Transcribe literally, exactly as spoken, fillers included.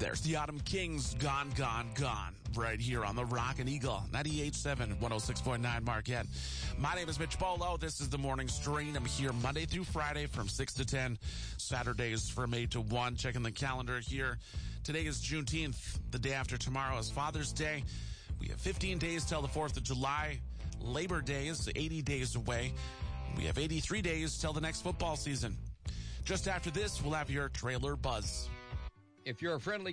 There's the Autumn Kings, Gone, Gone, Gone, right here on the Rockin' Eagle, ninety-eight point seven, one oh six point nine Marquette. My name is Mitch Bolo. This is the Morning Strain. I'm here Monday through Friday from six to ten, Saturdays from eight to one. Checking the calendar here. Today is Juneteenth. The day after tomorrow is Father's Day. We have fifteen days till the fourth of July. Labor Day is eighty days away. We have eighty-three days till the next football season. Just after this, we'll have your Trailer Buzz. If you're a friendly